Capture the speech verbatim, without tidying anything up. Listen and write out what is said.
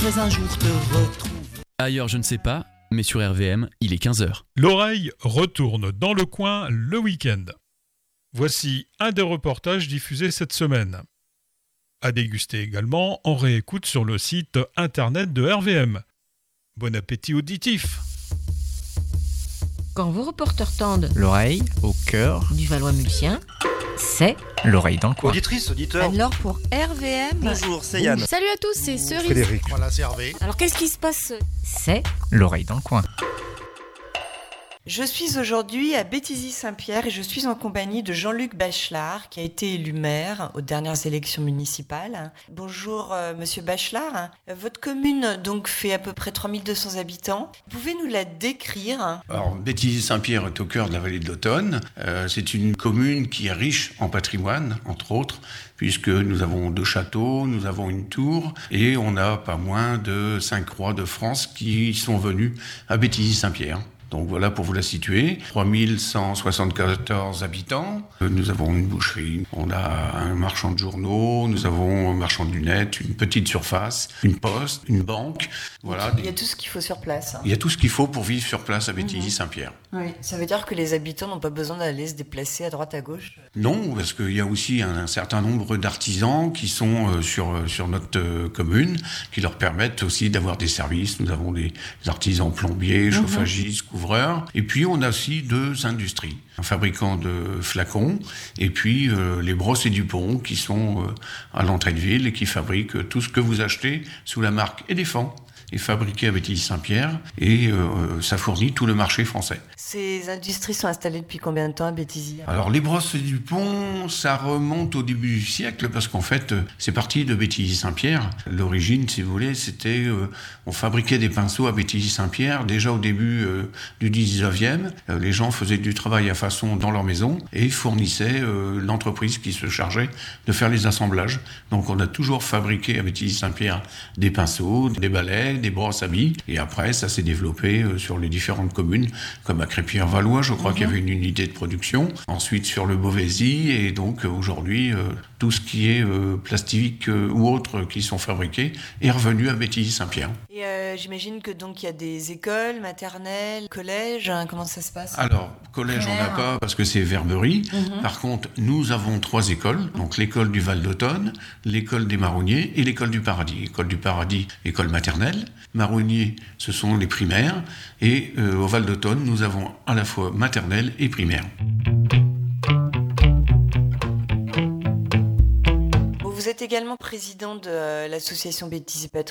j'espérais un jour te retrouver. Ailleurs, je ne sais pas, mais sur R V M, il est quinze heures. L'oreille retourne dans le coin le week-end. Voici un des reportages diffusés cette semaine. À déguster également en réécoute sur le site internet de R V M. Bon appétit auditif. Quand vos reporters tendent L'oreille au cœur du Valois-Mulsien, c'est l'oreille dans le coin. Auditrice, auditeur. alors pour R V M. Bonjour, c'est Yann. Salut à tous, c'est Cerise. Frédéric. Voilà, c'est Hervé. Alors qu'est-ce qui se passe? C'est L'oreille dans le coin. Je suis aujourd'hui à Béthisy-Saint-Pierre et je suis en compagnie de Jean-Luc Bachelard qui a été élu maire aux dernières élections municipales. Bonjour euh, Monsieur Bachelard. Votre commune donc fait à peu près trois mille deux cents habitants. Pouvez nous la décrire? Alors Béthisy-Saint-Pierre est au cœur de la vallée de l'Automne. Euh, c'est une commune qui est riche en patrimoine, entre autres, puisque nous avons deux châteaux, nous avons une tour et on a pas moins de cinq rois de France qui sont venus à Béthisy-Saint-Pierre. Donc voilà pour vous la situer. trois mille cent soixante-quatorze habitants. Nous avons une boucherie, on a un marchand de journaux, nous avons un marchand de lunettes, une petite surface, une poste, une banque. Voilà. Il y a tout ce qu'il faut sur place. Il y a tout ce qu'il faut pour vivre sur place à Béthisy-Saint-Pierre. Oui. Ça veut dire que les habitants n'ont pas besoin d'aller se déplacer à droite à gauche? Non, parce qu'il y a aussi un, un certain nombre d'artisans qui sont euh, sur, sur notre euh, commune, qui leur permettent aussi d'avoir des services. Nous avons des artisans plombiers, chauffagistes, couvreurs. Et puis on a aussi deux industries, un fabricant de flacons et puis euh, les Brosses et Dupont qui sont euh, à l'entrée de ville et qui fabriquent tout ce que vous achetez sous la marque Éléphant, est fabriqué à Béthisy-Saint-Pierre et euh, ça fournit tout le marché français. Ces industries sont installées depuis combien de temps à Béthisy? Alors les Brosses et Dupont, ça remonte au début du siècle parce qu'en fait c'est parti de Béthisy-Saint-Pierre. L'origine, si vous voulez, c'était euh, on fabriquait des pinceaux à Béthisy-Saint-Pierre déjà au début euh, du dix-neuvième. Euh, les gens faisaient du travail à façon dans leur maison et fournissaient euh, l'entreprise qui se chargeait de faire les assemblages. Donc on a toujours fabriqué à Béthisy-Saint-Pierre des pinceaux, des balais, des brosses à billes. Et après, ça s'est développé euh, sur les différentes communes, comme à Crépierre-Valois, je crois mmh. qu'il y avait une unité de production. Ensuite, sur le Beauvaisis. Et donc, euh, aujourd'hui, euh, tout ce qui est euh, plastique euh, ou autre qui sont fabriqués est revenu à Béthisy-Saint-Pierre. Et euh, j'imagine que donc il y a des écoles maternelles, collèges. Hein, comment ça se passe? Alors, collège, on n'a pas parce que c'est Verberie. Mmh. Par contre, nous avons trois écoles. Donc, l'école du Val d'Automne, l'école des Marronniers et l'école du Paradis. École du Paradis, école maternelle. Marronniers, ce sont les primaires. Et euh, au Val d'Automne, nous avons à la fois maternelle et primaire. Vous êtes également président de l'association Béthisy